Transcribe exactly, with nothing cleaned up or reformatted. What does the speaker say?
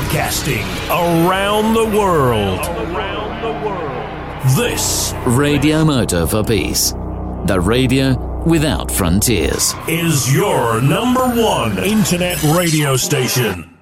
Broadcasting around the world. Around the world. This Radio Moto for Peace. The radio without frontiers. Is your number one internet radio station.